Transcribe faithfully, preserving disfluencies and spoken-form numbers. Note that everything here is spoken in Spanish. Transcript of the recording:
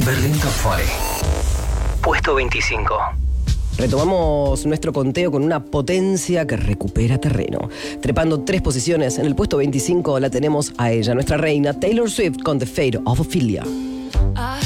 Berlín Top veinte. Puesto veinticinco. Retomamos nuestro conteo con una potencia que recupera terreno. Trepando tres posiciones, en el puesto veinticinco la tenemos a ella, nuestra reina Taylor Swift con The Fate of Ophelia.